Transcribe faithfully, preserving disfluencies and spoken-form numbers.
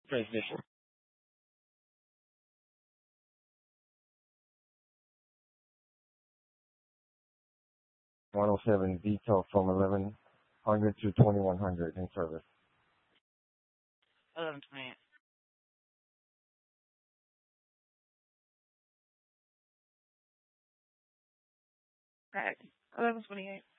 transmission. one oh seven Vito from eleven hundred to twenty-one hundred in service. eleven twenty-eight. Right. eleven twenty-eight.